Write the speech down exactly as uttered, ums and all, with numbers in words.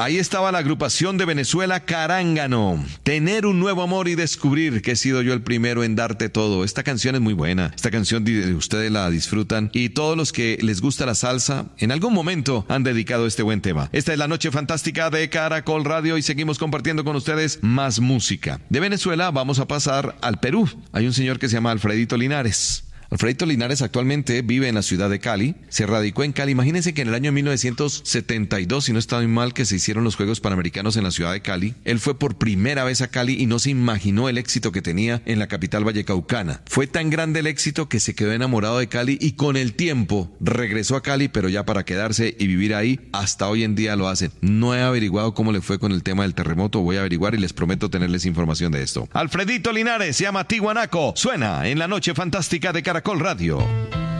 Ahí estaba la agrupación de Venezuela Carángano. Tener un nuevo amor y descubrir que he sido yo el primero en darte todo. Esta canción es muy buena. Esta canción ustedes la disfrutan y todos los que les gusta la salsa en algún momento han dedicado este buen tema. Esta es la noche fantástica de Caracol Radio y seguimos compartiendo con ustedes más música. De Venezuela vamos a pasar al Perú. Hay un señor que se llama Alfredito Linares. Alfredito Linares actualmente vive en la ciudad de Cali, se radicó en Cali. Imagínense que en el año mil novecientos setenta y dos, si no está muy mal, que se hicieron los Juegos Panamericanos en la ciudad de Cali. Él fue por primera vez a Cali y no se imaginó el éxito que tenía en la capital vallecaucana. Fue tan grande el éxito que se quedó enamorado de Cali y con el tiempo regresó a Cali, pero ya para quedarse y vivir ahí. Hasta hoy en día lo hacen. No he averiguado cómo le fue con el tema del terremoto, voy a averiguar y les prometo tenerles información de esto. Alfredito Linares se llama Tiwanaco. Suena en la noche fantástica de Caracol Radio.